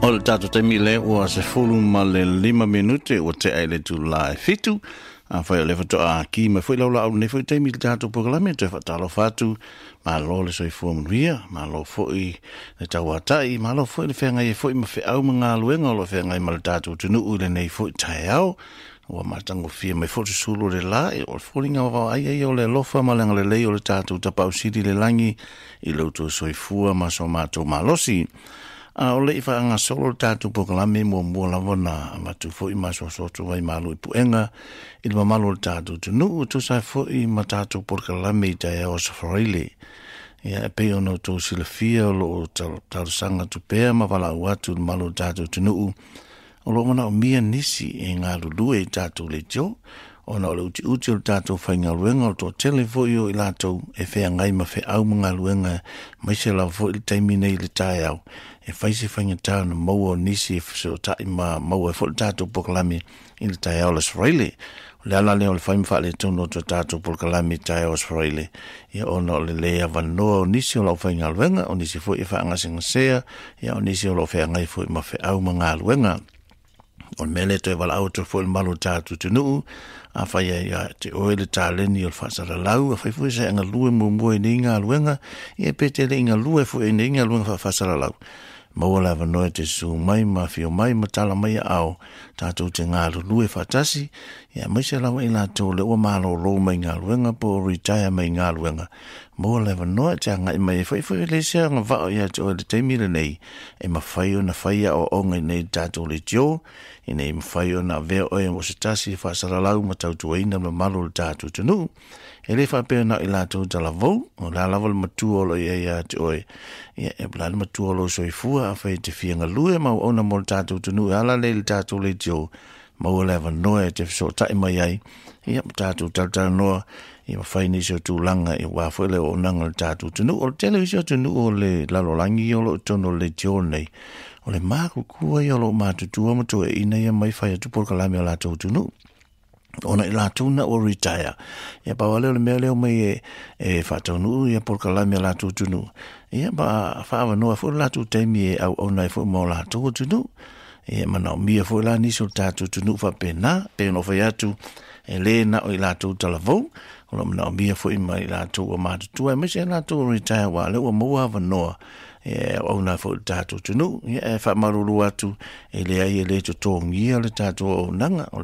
O le tato te mile ua se fulu ma le 5 minute o te aile tu la e fitu. A whai o le fato a ki ma whai laula au ne whai te mile tato pokalame te whatalo fatu. Ma lo le soi fua manuia, ma lo fwoi le tau atai, ma lo fwoi le whenga e fwoi ma whi au ma ngā luenga o le whenga e ma le tato tunu u le nei fwoi tae au. Ua matango fia mai fwoi sulu le la e o le fwoi ngā wau ai o le lofa ma lenga le lei o le tato tapau siri le langi i lautu soi fua ma so mato malosi. O le ifa anga solo tatu pokalame mo lavona ma tu fo i maso soto vai malu i puenga i le malu tatu tunu tu sai fo i ma tatu pokalame ta e o safarili ia pe ono to silafia lo tau sanga tu pe ma vala watu malu tatu tunu o lo mana o mia nisi e ngā lulue tatu le jo ona o uti o tatu whainga luenga o to telefo i o i lato e whea ngai ma whea au mga luenga mai se la fo i taimi nei le tae au e whaisi whainga tau na maua nisi e whaseo tai ma maua e fo i tatu pokalame i le tae au le Sraile o le ala leo le whaimi wha le tono to tatu pokalame tae au Sraile ia ona o le lea vanoa o nisi o lau whainga luenga o nisi fo i whaanga singasea ia o nisi o lau whea ngai fo i ma whea au mga luenga o mele to e wala au to fo i malu tatu tunu a whai ia te oele tāleni o whaasara lau, a whai fwoi sa inga lue mumoi ni inga luenga, ia petele inga lue fwoi ni inga luenga whaasara lau. Maua lava noe te su mai, ma fio mai, ma tala mai au, tātou te ngā lue whaatasi, ia maise lawa i lātou le ua mālo rou mai ngā luenga, po retire mai ngā luenga. Maua lava noe te ngai mai, whai le sea ngā vao ia te oele teimile nei, e ma whai o na whai o onga nei tātou le tio, i nei ma whai o na vea oe mo se tasi whaasara lau ma tautu aina ma malo le tātou tunu. E le whapea na i lātou tala vau, o la lava le matuolo i ea te oe. Ia e la le matuolo soi fua a whai te whianga lue ma o ona mo le tātou tunu, ala le le tātou le tio, ma o lewa noe te whaso tai mai ai. Ia ma tātou tautara noa, i ma whai nisio tūlanga i wāwhele o nanga le tātou tunu, o le televisio tunu o le lalolangi o lo tono le tio nei. O le māku kua i o lo mātutua mato e ina ia mai whai atu porkalame o lātou tunu. Ona i lātou na o retire. Ia pawa leo le mea leo mai e whātau nuu ia porkalame o lātou tunu. Ia pa whaawa noa fu lātou teimi e au ona e fu mo lātou tunu. Ia mana o mia fu la niso tātou tunu whapena, pe no whai atu e le na o i lātou talavou. Ona mana o mia fu i mai lātou o mātutua. E mese lātou o retire wa leo o maua hawa noa. E ona fo tatu tunu e fa maruru atu e le ai le to tongia le tatu o nanga o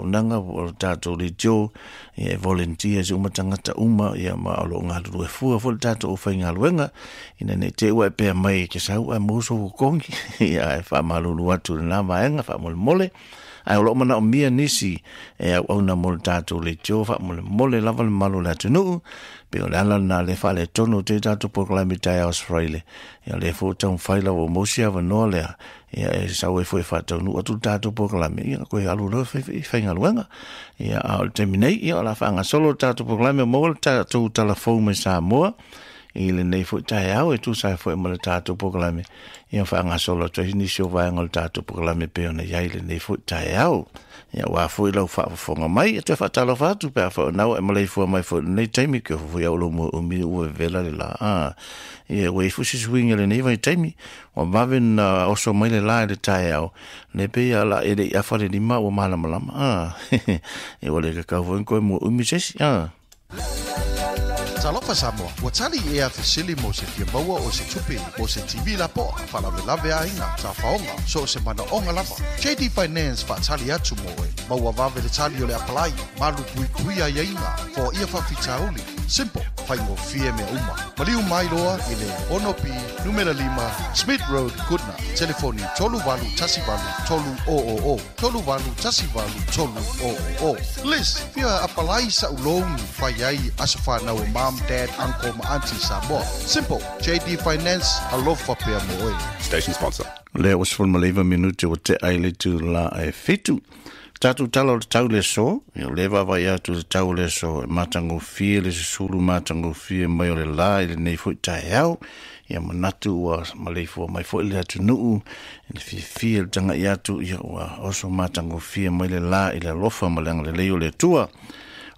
tatu le jo e volunteers uma tangata uma ia ma lo ngalu e fu fo tatu o fainga luenga ina ne te wa pe mai ke sa wa moso kongi ia fa maruru atu na vaenga fa mole ai o lo mana o mia nisi e ona mo tatu le jo fa mole lava le malo la tunu pe o ala na le fa le tono te tatu pokalame tae Australia ia le fo tau faila o mosia va no le ia e sa we foi fa tau nu atu tatu pokalame ia ko alu lo fainga luenga ia al terminate ia la fa nga solo tatu pokalame mo tatu telefone sa mo ile nei fo tae au e tu sa fo mo tatu pokalame ia fa nga solo to ni sio va ngol tatu pokalame pe ona ia ile nei fo tae au ia wa foi lo fa fonga mai e te fa talo fa tu pe fa na e malei fo mai fo nei taimi ke fo ia lo mo mi u vela la ia we fo si swing le nei vai taimi o maven o so mai le la le tae au ne pe ia la e ia fa le lima o mala mala e ole ka ka fo ko mo mi ses Talofa Samoa, wa tali e a fesili mo se fia maua o se tupi mo se TV la po, whalave lave a inga, sa whaonga, so se mana onga lava. JD Finance wa tali atu mo e, maua vave le tali o le apalai, malu pui pui a inga, fo ia whawhitauli. Simple, whaingo fie me uma. Maliu mai loa i le Onopi, numera 5, Smith Road, Goodna. Telefoni tolu walu tasivalu tolu o. Tolu walu tasivalu tolu o. Liz, fia apalai sa ulongi, whaiai asafa na o mom, dad, uncle, ma auntie Samoa. Simple, JD Finance, alofa pea moe. Station sponsor. Le was for maleva minute o te aile tu la e fitu. Tatu talo le tau le so, leva vai atu le tau le so, matango fie le sulu matango fie mai o le la, le nei fui tae au, ia manatu ua maleifu mai fui le atu nuu, le fie le tanga i atu, ia ua oso matango fie mai le la, i le lofa malanga le leo le tua,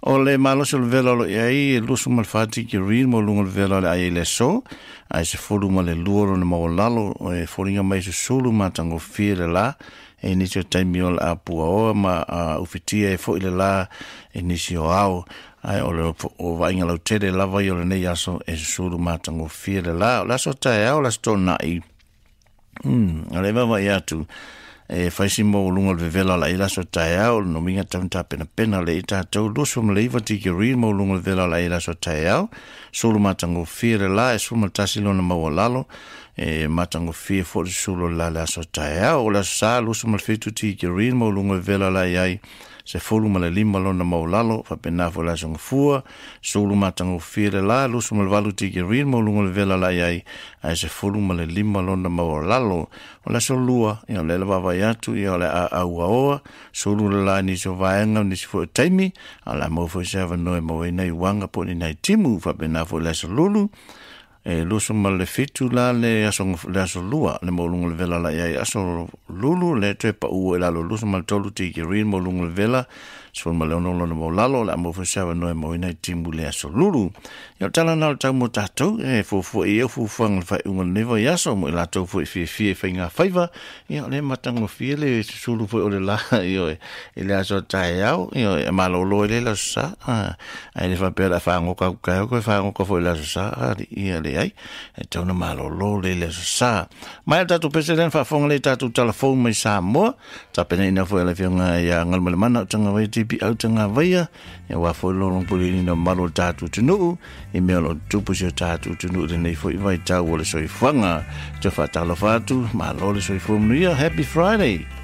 O le maloso le vela lo iai, lusu mal fati ki rin mo lunga le vela le ai le so, ai se folu ma le luoro le mo lalo, e foringa mai se sulu ma tango fie le la, e nisi o taimi o le apua oa ma ufitia e fo i le la, e nisi o au, ai o le o vainga lau tere lava i o le nei aso, e se sulu ma tango fie le la, o laso tae au, laso tō nai, ale wawa i atu, e faisi mo lunga le vela la ila so tae au no minga tamta pena pena le ita tau lusu ma le iwa tiki rin mo lunga le vela la ila so tae au sulu matango fire la e sulu matasilo na maua lalo e matango fire fo sulu la la so tae au la sa lusu ma le fitu tiki rin mo lunga le vela la iai se fulu ma le lima lona maulalo fa pena fo la songa fua sulu matango fire la lusu ma le valu tiki rin mo lunga le vela la iai ai se fulu ma le lima lona maulalo o la so lua ia le lava atu ia le a ua sulu la ni so vaenga ni so taimi ala mo fo seva no mo nei wanga po ni nei timu fa pena fo la so lulu e lusu ma le fitu la le aso lua le molungu le vela la ia aso lulu le trepa u la lusu ma tolu tiki rin molungu le vela so ma le ono mo lalo la mo fo seva no mo nei timu le aso lulu ia tala na tau mo tatou e fo e fu fang fa un nevo ia so mo la tau fo fi finga faiva ia le matango fi le sulu fo o le la io e le aso tai au io e malolo le la sa ai le fa pera fa ngo ka fa ngo fo la sa ia le ai e tau na malolo le sa mai tatu president fa fong le tatu telefon mai sa mo ta pena ina fo le fianga ia ngal mal mana tanga vai tipi au tanga vai ia wa fo lo long puli no malo tatu tunu e me lo tupu se tatu tunu de nei fo i vai tau o le soi fanga te fa talo fatu malolo soi fo mnia happy Friday.